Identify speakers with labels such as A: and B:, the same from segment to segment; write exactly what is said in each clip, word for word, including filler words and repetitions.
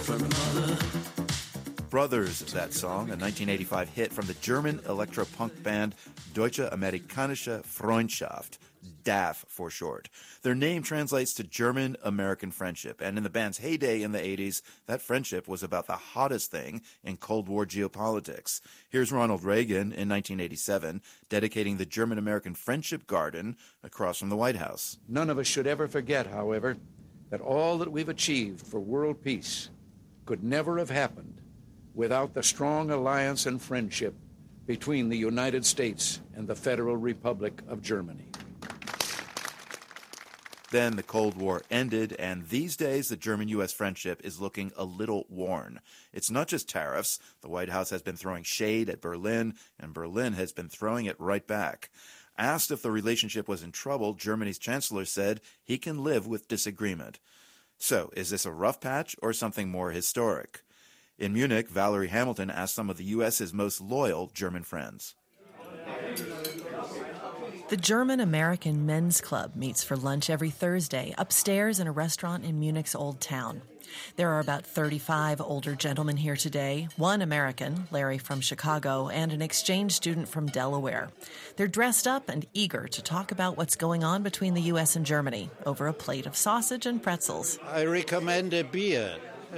A: Brothers, that song, a nineteen eighty-five hit from the German electro-punk band Deutsche Amerikanische Freundschaft, D A F for short. Their name translates to German-American friendship, and in the band's heyday in the eighties, that friendship was about the hottest thing in Cold War geopolitics. Here's Ronald Reagan in nineteen eighty-seven, dedicating the German-American Friendship Garden across from the White House.
B: None of us should ever forget, however, that all that we've achieved for world peace could never have happened without the strong alliance and friendship between the United States and the Federal Republic of Germany.
A: Then the Cold War ended, and these days the German-U S friendship is looking a little worn. It's not just tariffs. The White House has been throwing shade at Berlin, and Berlin has been throwing it right back. Asked if the relationship was in trouble, Germany's chancellor said he can live with disagreement. So, is this a rough patch or something more historic? In Munich, Valerie Hamilton asked some of the U S's most loyal German friends.
C: The German-American Men's Club meets for lunch every Thursday upstairs in a restaurant in Munich's Old Town. There are about thirty-five older gentlemen here today, one American, Larry from Chicago, and an exchange student from Delaware. They're dressed up and eager to talk about what's going on between the U S and Germany over a plate of sausage and pretzels.
D: I recommend a beer.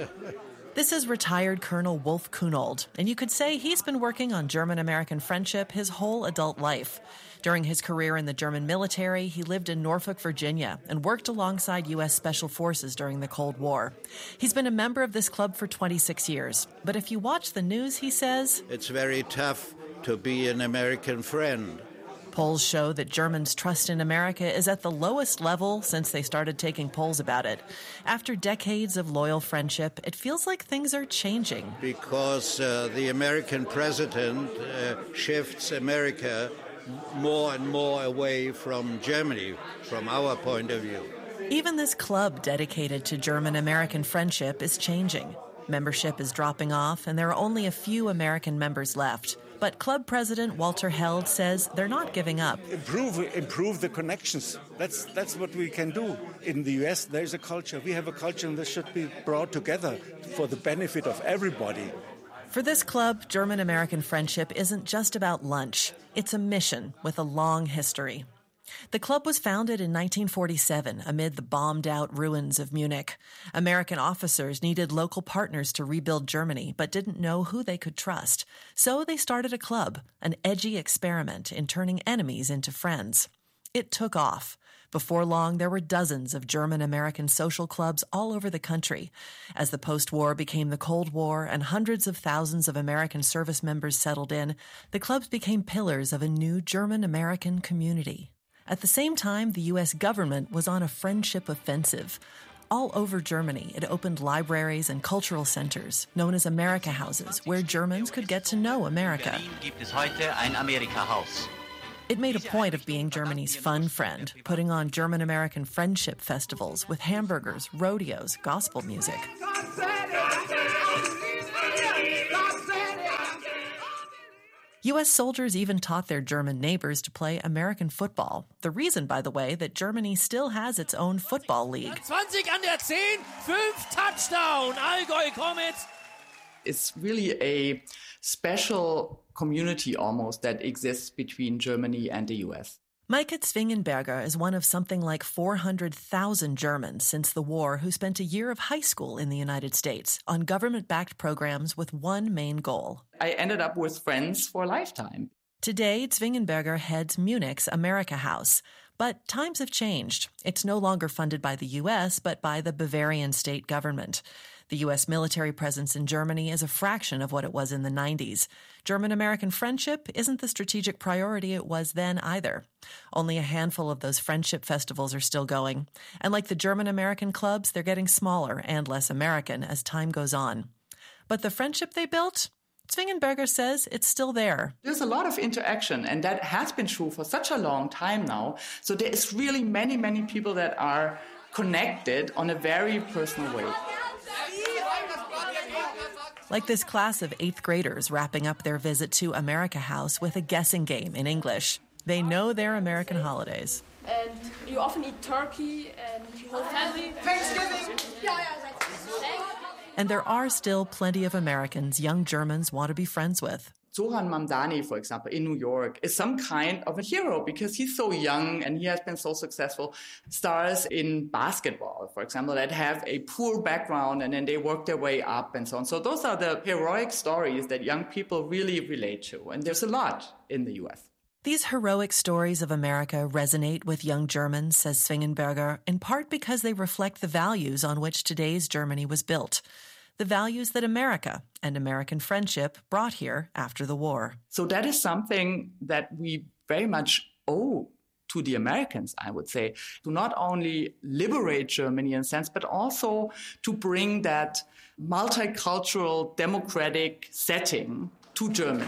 C: This is retired Colonel Wolf Kunold, and you could say he's been working on German-American friendship his whole adult life. During his career in the German military, he lived in Norfolk, Virginia, and worked alongside U S Special Forces during the Cold War. He's been a member of this club for twenty-six years, but if you watch the news, he says,
D: it's very tough to be an American friend.
C: Polls show that Germans' trust in America is at the lowest level since they started taking polls about it. After decades of loyal friendship, it feels like things are changing.
D: Because uh, the American president uh, shifts America more and more away from Germany, from our point of view.
C: Even this club dedicated to German-American friendship is changing. Membership is dropping off, and there are only a few American members left. But club president Walter Held says they're not giving up.
E: Improve, improve the connections. That's that's what we can do. In the U S, there's a culture. We have a culture, and this should be brought together for the benefit of everybody.
C: For this club, German-American friendship isn't just about lunch. It's a mission with a long history. The club was founded in nineteen forty-seven amid the bombed-out ruins of Munich. American officers needed local partners to rebuild Germany, but didn't know who they could trust. So they started a club, an edgy experiment in turning enemies into friends. It took off. Before long, there were dozens of German-American social clubs all over the country. As the post-war became the Cold War and hundreds of thousands of American service members settled in, the clubs became pillars of a new German-American community. At the same time, the U S government was on a friendship offensive. All over Germany, it opened libraries and cultural centers, known as America Houses, where Germans could get to know America. It made a point of being Germany's fun friend, putting on German-American friendship festivals with hamburgers, rodeos, gospel music. U S soldiers even taught their German neighbors to play American football. The reason, by the way, that Germany still has its own football league.
F: twenty an der zehn, fünf Touchdown, Allgäu Comets.
G: It's really a special community almost that exists between Germany and the U S.
C: Maike Zwingenberger is one of something like four hundred thousand Germans since the war who spent a year of high school in the United States on government-backed programs with one main goal.
G: I ended up with friends for a lifetime.
C: Today, Zwingenberger heads Munich's America House. But times have changed. It's no longer funded by the U S, but by the Bavarian state government. The U S military presence in Germany is a fraction of what it was in the nineties. German-American friendship isn't the strategic priority it was then either. Only a handful of those friendship festivals are still going. And like the German-American clubs, they're getting smaller and less American as time goes on. But the friendship they built? Zwingenberger says it's still there.
G: There's a lot of interaction, and that has been true for such a long time now. So there is really many, many people that are connected on a very personal way.
C: Like this class of eighth graders wrapping up their visit to America House with a guessing game in English. They know their American holidays.
H: And you often eat turkey and your whole family. Thanksgiving!
C: And there are still plenty of Americans young Germans want to be friends with.
G: Zoran Mamdani, for example, in New York, is some kind of a hero because he's so young and he has been so successful. Stars in basketball, for example, that have a poor background and then they work their way up and so on. So those are the heroic stories that young people really relate to. And there's a lot in the U S.
C: These heroic stories of America resonate with young Germans, says Svingenberger, in part because they reflect the values on which today's Germany was built. The values that America and American friendship brought here after the war.
G: So that is something that we very much owe to the Americans, I would say, to not only liberate Germany in a sense, but also to bring that multicultural, democratic setting to Germany.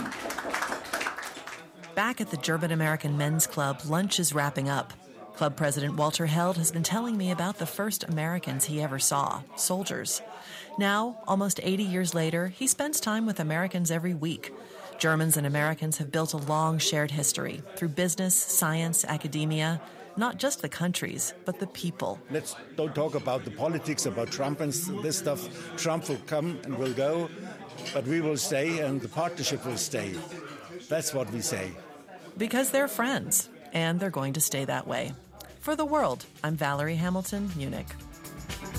C: Back at the German-American Men's Club, lunch is wrapping up. Club President Walter Held has been telling me about the first Americans he ever saw, soldiers. Now, almost eighty years later, he spends time with Americans every week. Germans and Americans have built a long shared history through business, science, academia, not just the countries, but the people.
E: Let's don't talk about the politics, about Trump and this stuff. Trump will come and will go, but we will stay and the partnership will stay. That's what we say.
C: Because they're friends, and they're going to stay that way. For The World, I'm Valerie Hamilton, Munich.